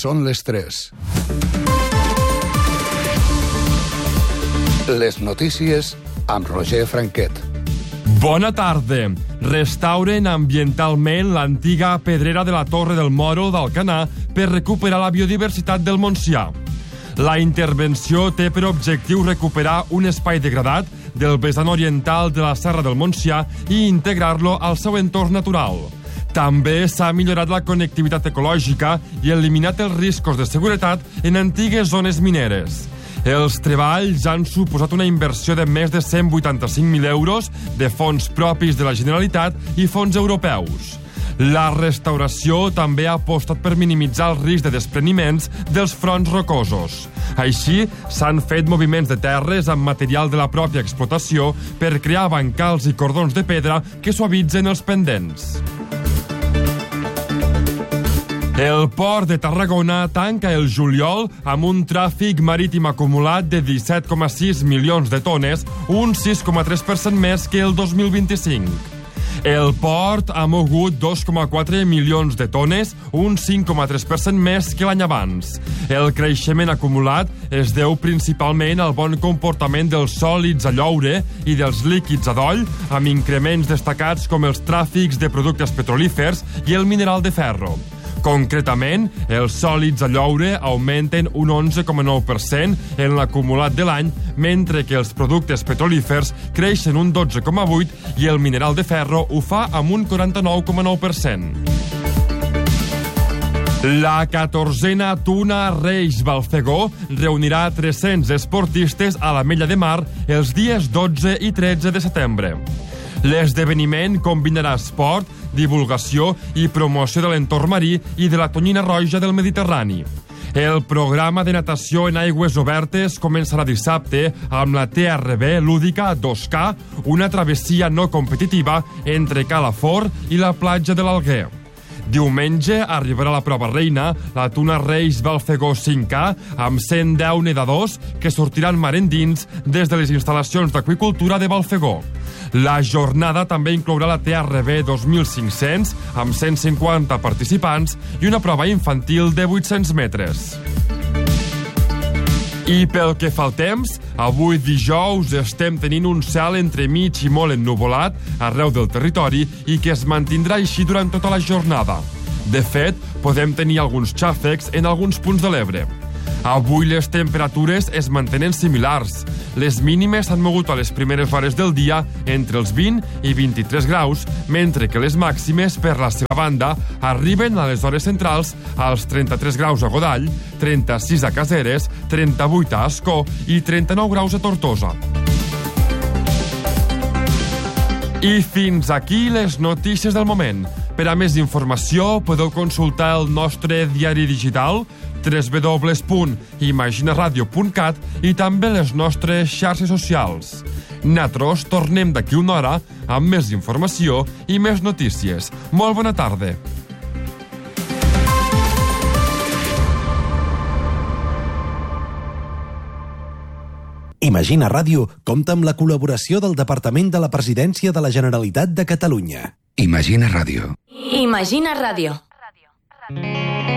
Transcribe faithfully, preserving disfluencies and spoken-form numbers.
Són les tres. Les notícies amb Roger Franquet. Bona tarda. Restauren ambientalment l'antiga pedrera de la Torre del Moro d'Alcanar per recuperar la biodiversitat del Montsià. La intervenció té per objectiu recuperar un espai degradat del vessant oriental de la Serra del Montsià i integrar-lo al seu entorn natural. També s'ha millorat la connectivitat ecològica i eliminat els riscos de seguretat en antigues zones mineres. Els treballs han suposat una inversió de més de cent vuitanta-cinc mil euros de fons propis de la Generalitat i fons europeus. La restauració també ha apostat per minimitzar el risc de despreniments dels fronts rocosos. Així, s'han fet moviments de terres amb material de la pròpia explotació per crear bancals i cordons de pedra que suavitzen els pendents. El port de Tarragona tanca el juliol amb un tràfic marítim acumulat de disset coma sis milions de tones, un sis coma tres per cent més que el dos mil vint-i-cinc. El port ha mogut dos coma quatre milions de tones, un cinc coma tres per cent més que l'any abans. El creixement acumulat es deu principalment al bon comportament dels sòlids a lloure i dels líquids a doll, amb increments destacats com els tràfics de productes petrolífers i el mineral de ferro. Concretament, els sòlids a lloure augmenten un onze coma nou per cent en l'acumulat de l'any, mentre que els productes petrolífers creixen un dotze coma vuit per cent i el mineral de ferro ho fa amb un quaranta-nou coma nou per cent. La catorzena Tuna Reis Balfegó reunirà tres-cents esportistes a l'Ametlla de Mar els dies dotze i tretze de setembre. L'esdeveniment combinarà esport, divulgació i promoció de l'entorn marí i de la tonyina roja del Mediterrani. El programa de natació en aigües obertes començarà dissabte amb la T R B lúdica dos K, una travessia no competitiva entre Calafort i la platja de l'Alguer. Diumenge arribarà la prova reina, la Tuna Reis Balfegó cinc K, amb cent deu nedadors que sortiran mar endins des de les instal·lacions d'aqüicultura de Balfegó. La jornada també inclourà la T R B dos mil cinc-cents, amb cent cinquanta participants, i una prova infantil de vuit-cents metres. I pel que fa al temps, avui dijous estem tenint un cel entremig i molt ennuvolat arreu del territori i que es mantindrà així durant tota la jornada. De fet, podem tenir alguns xàfecs en alguns punts de l'Ebre. Avui les temperatures es mantenen similars. Les mínimes s'han mogut a les primeres hores del dia entre els vint i vint-i-tres graus, mentre que les màximes, per la seva banda, arriben a les hores centrals als trenta-tres graus a Godall, trenta-sis a Caseres, trenta-vuit a Ascó i trenta-nou graus a Tortosa. I fins aquí les notícies del moment. Per a més informació podeu consultar el nostre diari digital w w w punt imaginaradio punt cat i també les nostres xarxes socials. Nosaltres tornem d'aquí una hora amb més informació i més notícies. Molt bona tarda. Imagina Ràdio compta amb la col·laboració del Departament de la Presidència de la Generalitat de Catalunya. Imagina Ràdio. Imagina Ràdio.